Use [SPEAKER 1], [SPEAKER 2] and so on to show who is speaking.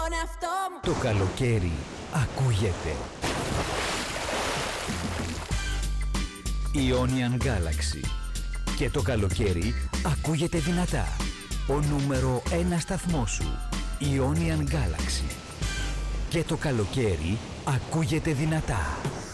[SPEAKER 1] τον εαυτό μου.
[SPEAKER 2] Το καλοκαίρι ακούγεται. Ionian Galaxy. Και το καλοκαίρι ακούγεται δυνατά. Ο νούμερο 1 σταθμός σου. Ionian Galaxy. Και το καλοκαίρι ακούγεται δυνατά.